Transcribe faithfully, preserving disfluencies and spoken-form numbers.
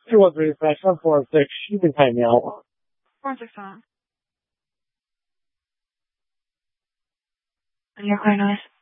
two one three slash one four six. You can pay me out. Four six one. And you're quite nice.